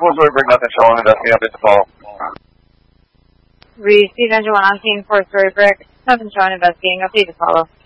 Full Storybrick, nothing showing, investigating update to follow. Receive engine 1 on King for Storybrick, nothing showing, investigating update to follow.